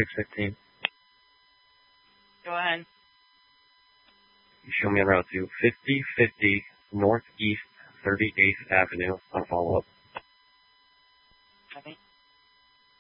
615. Go ahead. You show me en route to 5050 Northeast 38th Avenue on follow-up. Copy.